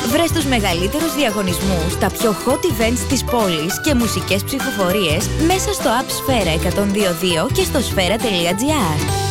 Βρες τους μεγαλύτερους διαγωνισμούς, τα πιο hot events της πόλης και μουσικές ψηφοφορίες μέσα στο App Sfera 102.2 και στο sfera.gr.